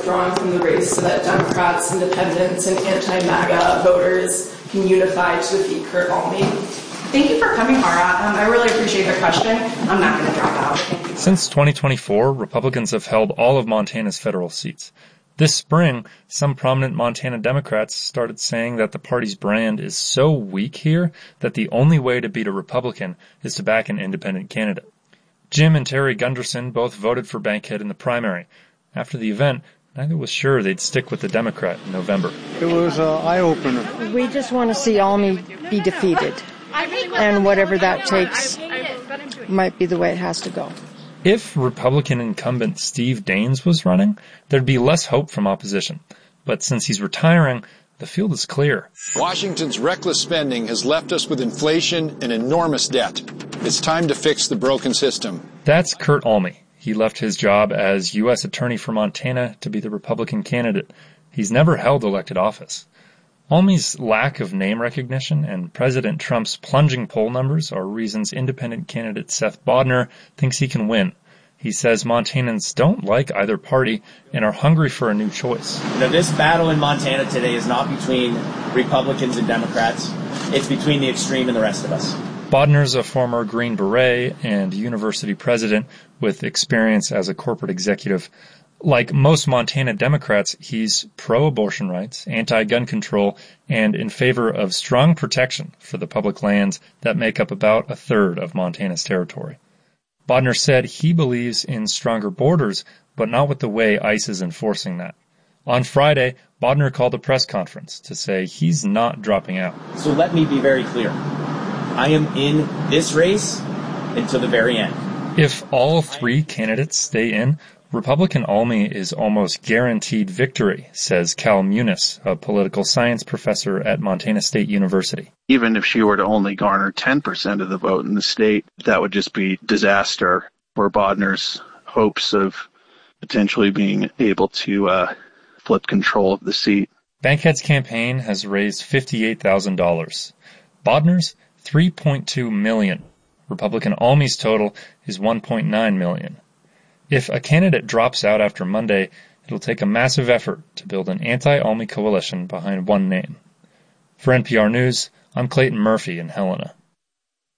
withdrawing from the race so that Democrats, independents, and anti-MAGA voters can unify to defeat Kurt Alme? Thank you for coming, Mara. I really appreciate the question. I'm not going to drop out. Thank you. Since 2024, Republicans have held all of Montana's federal seats. This spring, some prominent Montana Democrats started saying that the party's brand is so weak here that the only way to beat a Republican is to back an independent candidate. Jim and Terry Gunderson both voted for Bankhead in the primary. After the event, neither was sure they'd stick with the Democrat in November. It was an eye-opener. We just want to see Alme be defeated, and whatever that takes might be the way it has to go. If Republican incumbent Steve Daines was running, there'd be less hope from opposition. But since he's retiring, the field is clear. Washington's reckless spending has left us with inflation and enormous debt. It's time to fix the broken system. That's Kurt Alme. He left his job as U.S. Attorney for Montana to be the Republican candidate. He's never held elected office. Alme's lack of name recognition and President Trump's plunging poll numbers are reasons independent candidate Seth Bodnar thinks he can win. He says Montanans don't like either party and are hungry for a new choice. This battle in Montana today is not between Republicans and Democrats. It's between the extreme and the rest of us. Bodnar's a former Green Beret and university president with experience as a corporate executive. Like most Montana Democrats, he's pro-abortion rights, anti-gun control, and in favor of strong protection for the public lands that make up about a third of Montana's territory. Bodnar said he believes in stronger borders, but not with the way ICE is enforcing that. On Friday, Bodnar called a press conference to say he's not dropping out. So let me be very clear. I am in this race until the very end. If all three candidates stay in, Republican Alme is almost guaranteed victory, says Cal Muniz, a political science professor at Montana State University. Even if she were to only garner 10% of the vote in the state, that would just be disaster for Bodnar's hopes of potentially being able to flip control of the seat. Bankhead's campaign has raised $58,000. Bodnar's, $3.2 million. Republican Alme's total is $1.9 million. If a candidate drops out after Monday, it'll take a massive effort to build an anti-Alme coalition behind one name. For NPR News, I'm Clayton Murphy in Helena.